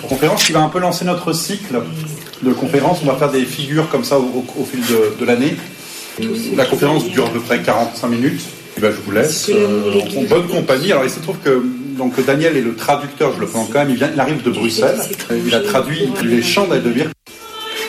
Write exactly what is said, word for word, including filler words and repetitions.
conférence qui va un peu lancer notre cycle de conférences. On va faire des figures comme ça au, au, au fil de, de l'année. La conférence dure à peu près quarante-cinq minutes. Et ben, je vous laisse euh, en bonne compagnie. Alors il se trouve que donc, Daniel est le traducteur, je le présente quand même, il, vient, il arrive de Bruxelles. Il a traduit les chants d'Aldebir.